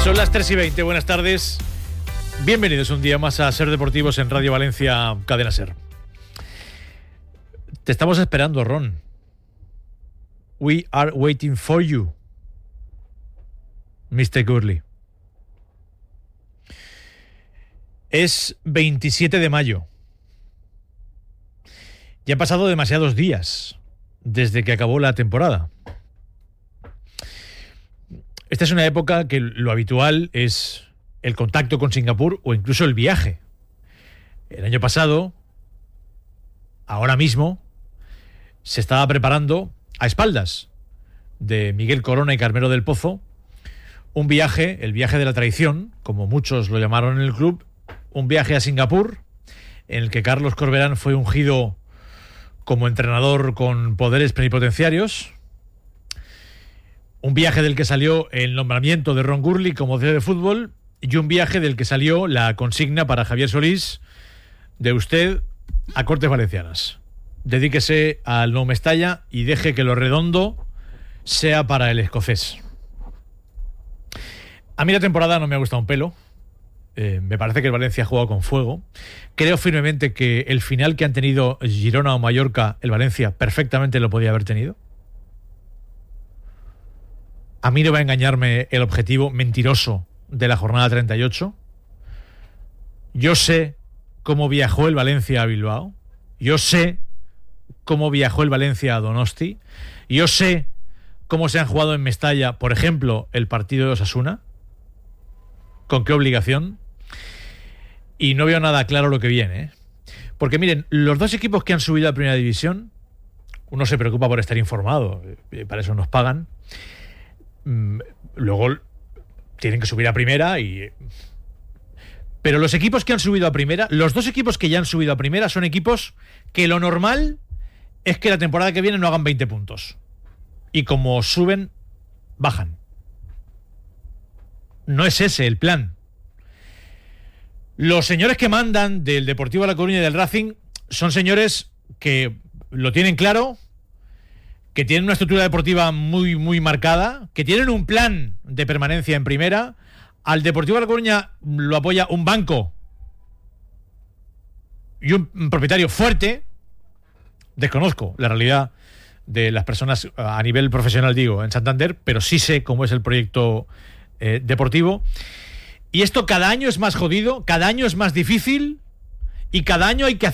Son las 3:20, buenas tardes. Bienvenidos un día más a Ser Deportivos en Radio Valencia, Cadena Ser. Te estamos esperando, Ron. We are waiting for you, Mr. Gurley. Es 27 de mayo. Ya han pasado demasiados días desde que acabó la temporada. Esta es una época que lo habitual es el contacto con Singapur o incluso el viaje. El año pasado, ahora mismo, se estaba preparando a espaldas de Miguel Corona y Carmelo del Pozo un viaje, el viaje de la traición, como muchos lo llamaron en el club, un viaje a Singapur en el que Carlos Corberán fue ungido como entrenador con poderes plenipotenciarios. Un viaje del que salió el nombramiento de Ron Gurley como CEO de fútbol y un viaje del que salió la consigna para Javier Solís de usted a Cortes Valencianas. Dedíquese al no Mestalla y deje que lo redondo sea para el escocés. A mí la temporada no me ha gustado un pelo. Me parece que el Valencia ha jugado con fuego. Creo firmemente que el final que han tenido Girona o Mallorca, el Valencia perfectamente lo podía haber tenido. A mí no va a engañarme el objetivo mentiroso de la jornada 38. Yo sé cómo viajó el Valencia a Bilbao. Yo sé cómo viajó el Valencia a Donosti. Yo sé cómo se han jugado en Mestalla, por ejemplo, el partido de Osasuna. ¿Con qué obligación? Y no veo nada claro lo que viene, Porque miren, los dos equipos que han subido a Primera División, uno se preocupa por estar informado, para eso nos pagan. Luego tienen que subir a Primera pero los equipos que han subido a Primera, los dos equipos que ya han subido a Primera son equipos que lo normal es que la temporada que viene no hagan 20 puntos. Y como suben, bajan. No es ese el plan. Los señores que mandan del Deportivo La Coruña y del Racing son señores que lo tienen claro, que tienen una estructura deportiva muy, muy marcada, que tienen un plan de permanencia en primera. Al Deportivo La Coruña lo apoya un banco y un propietario fuerte. Desconozco la realidad de las personas a nivel profesional, digo, en Santander, pero sí sé cómo es el proyecto deportivo. Y esto cada año es más jodido, cada año es más difícil y cada año hay que